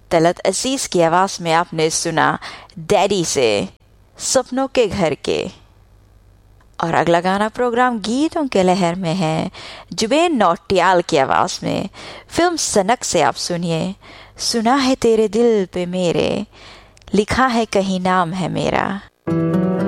तलत अजीज की आवाज में आपने सुना डैडी से सपनों के घर के। और अगला गाना प्रोग्राम गीतों के लहर में है, जुबेन नौटियाल की आवाज में फिल्म सनक से आप सुनिए सुना है तेरे दिल पे मेरे, लिखा है कहीं नाम है मेरा।